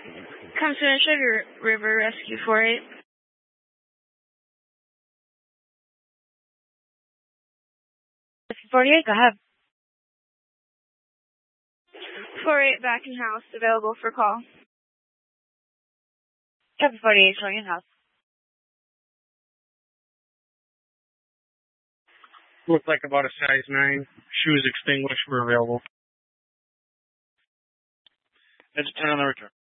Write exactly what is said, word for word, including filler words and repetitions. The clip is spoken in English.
Consonant Sugar River Rescue four eight. Rescue forty-eight, go ahead. four eight back in house, available for call. Copy forty-eight, showing in house. Looked like about a size nine. Shoes extinguished were available. Edge ten on the return.